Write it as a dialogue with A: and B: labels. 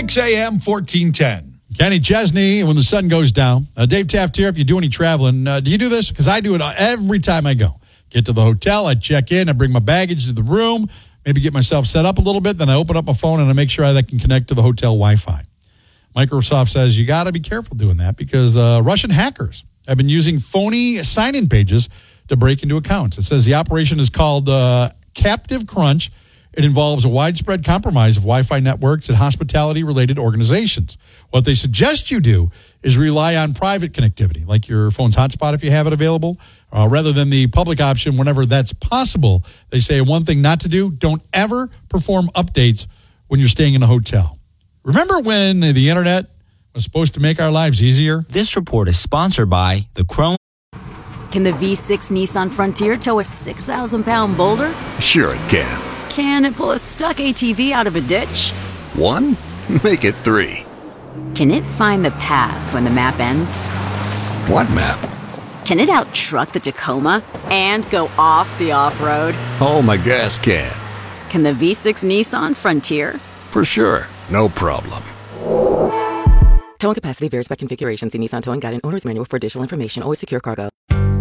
A: 6 a.m., 1410.
B: Kenny Chesney, when the sun goes down. Dave Taft here, if you do any traveling, do you do this? Because I do it every time I go. Get to the hotel, I check in, I bring my baggage to the room, maybe get myself set up a little bit, then I open up my phone and I make sure I can connect to the hotel Wi-Fi. Microsoft says you got to be careful doing that because Russian hackers have been using phony sign-in pages to break into accounts. It says the operation is called Captive Crunch. It involves a widespread compromise of Wi-Fi networks and hospitality-related organizations. What they suggest you do is rely on private connectivity, like your phone's hotspot if you have it available, rather than the public option whenever that's possible. They say one thing not to do, don't ever perform updates when you're staying in a hotel. Remember when the internet was supposed to make our lives easier?
C: This report is sponsored by the Chrome.
D: Can the V6 Nissan Frontier tow a 6,000-pound boulder?
E: Sure it can.
D: Can it pull a stuck ATV out of a ditch?
E: 1? Make it 3.
D: Can it find the path when the map ends?
E: What map?
D: Can it out-truck the Tacoma and go off the off-road?
E: Oh, my gas can.
D: Can the V6 Nissan Frontier?
E: For sure. No problem.
F: Towing capacity varies by configuration. See Nissan Towing Guide and Owner's Manual for additional information. Always secure cargo.